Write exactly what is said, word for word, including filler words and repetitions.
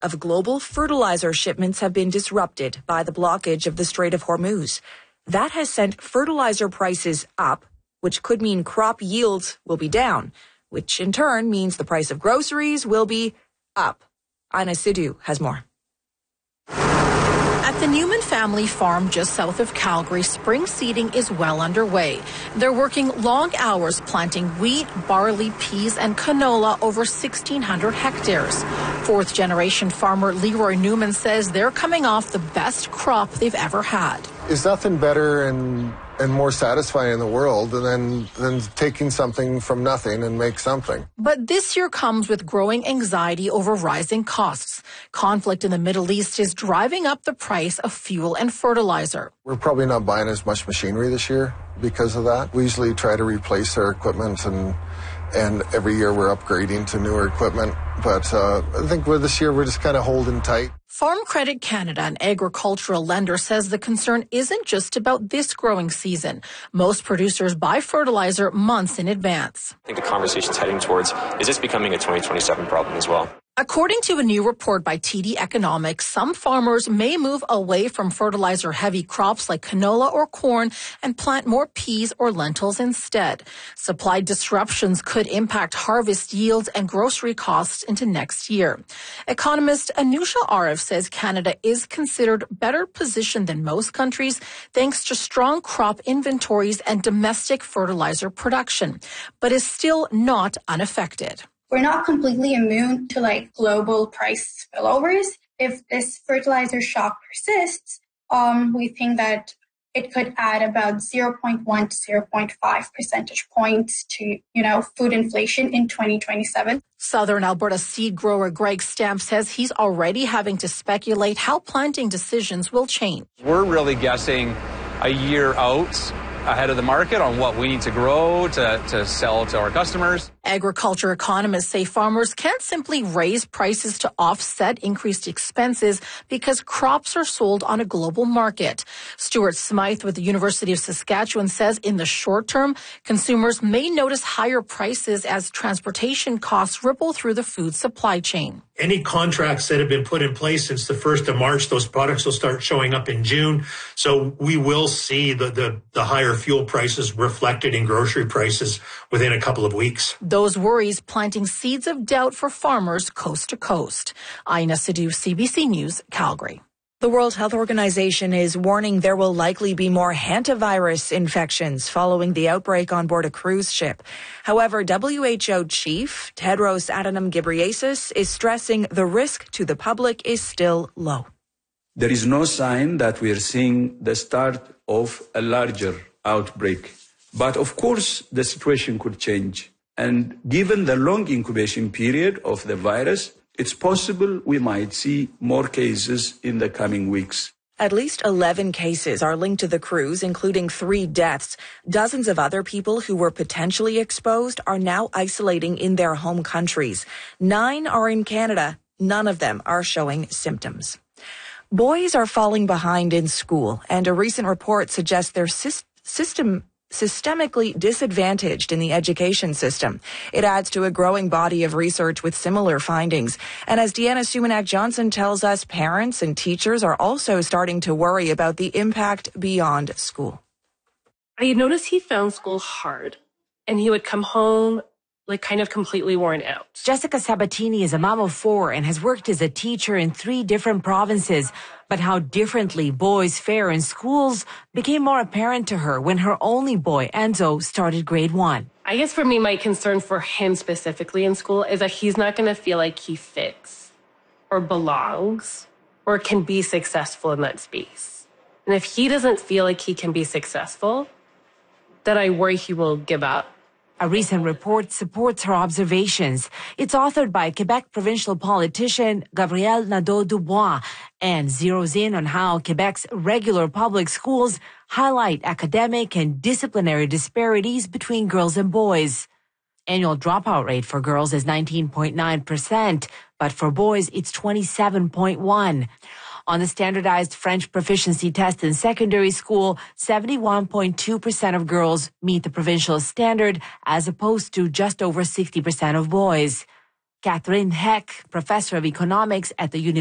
of global fertilizer shipments have been disrupted by the blockage of the Strait of Hormuz. That has sent fertilizer prices up, which could mean crop yields will be down, which in turn means the price of groceries will be up. Aina Sidhu has more. At the Newman family farm just south of Calgary, spring seeding is well underway. They're working long hours planting wheat, barley, peas, and canola over sixteen hundred hectares. Fourth generation farmer Leroy Newman says they're coming off the best crop they've ever had. There's nothing better and and more satisfying in the world than than taking something from nothing and make something. But this year comes with growing anxiety over rising costs. Conflict in the Middle East is driving up the price of fuel and fertilizer. We're probably not buying as much machinery this year because of that. We usually try to replace our equipment, and and every year we're upgrading to newer equipment. But uh, I think with this year we're just kind of holding tight. Farm Credit Canada, an agricultural lender, says the concern isn't just about this growing season. Most producers buy fertilizer months in advance. I think the conversation's heading towards, is this becoming a twenty twenty-seven problem as well? According to a new report by T D Economics, some farmers may move away from fertilizer-heavy crops like canola or corn and plant more peas or lentils instead. Supply disruptions could impact harvest yields and grocery costs into next year. Economist Anusha Arif says Canada is considered better positioned than most countries thanks to strong crop inventories and domestic fertilizer production, but is still not unaffected. We're not completely immune to like global price spillovers. If this fertilizer shock persists, um, we think that it could add about zero point one to zero point five percentage points to, you know, food inflation in twenty twenty-seven. Southern Alberta seed grower Greg Stamp says he's already having to speculate how planting decisions will change. We're really guessing a year out ahead of the market on what we need to grow to, to sell to our customers. Agriculture economists say farmers can't simply raise prices to offset increased expenses because crops are sold on a global market. Stuart Smythe with the University of Saskatchewan says in the short term, consumers may notice higher prices as transportation costs ripple through the food supply chain. Any contracts that have been put in place since the first of March, those products will start showing up in June. So we will see the, the, the higher fuel prices reflected in grocery prices within a couple of weeks. Those worries planting seeds of doubt for farmers coast to coast. Aina Sidhu, C B C News, Calgary. The World Health Organization is warning there will likely be more hantavirus infections following the outbreak on board a cruise ship. However, W H O chief Tedros Adhanom Ghebreyesus is stressing the risk to the public is still low. There is no sign that we are seeing the start of a larger outbreak. But of course, the situation could change. And given the long incubation period of the virus, it's possible we might see more cases in the coming weeks. At least eleven cases are linked to the cruise, including three deaths. Dozens of other people who were potentially exposed are now isolating in their home countries. Nine are in Canada. None of them are showing symptoms. Boys are falling behind in school, and a recent report suggests their sy- system systemically disadvantaged in the education system. It adds to a growing body of research with similar findings. And as Deanna Sumanak-Johnson tells us, parents and teachers are also starting to worry about the impact beyond school. I noticed he found school hard, and he would come home like kind of completely worn out. Jessica Sabatini is a mom of four and has worked as a teacher in three different provinces. But how differently boys fare in schools became more apparent to her when her only boy, Enzo, started grade one. I guess for me, my concern for him specifically in school is that he's not going to feel like he fits or belongs or can be successful in that space. And if he doesn't feel like he can be successful, then I worry he will give up. A recent report supports her observations. It's authored by Quebec provincial politician Gabriel Nadeau-Dubois and zeroes in on how Quebec's regular public schools highlight academic and disciplinary disparities between girls and boys. Annual dropout rate for girls is nineteen point nine percent, but for boys it's twenty-seven point one. On the standardized French proficiency test in secondary school, seventy-one point two percent of girls meet the provincial standard as opposed to just over sixty percent of boys. Catherine Heck, professor of economics at the University